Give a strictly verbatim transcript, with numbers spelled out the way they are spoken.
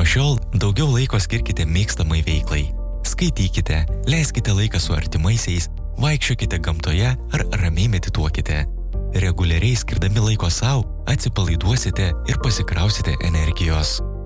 Nuo šiol daugiau laiko skirkite mėgstamai veiklai. Skaitykite, leiskite laiką su artimaisiais, vaikščiokite gamtoje ar ramiai medituokite. Reguliariai skirdami laiko sau, atsipalaiduosite ir pasikrausite energijos.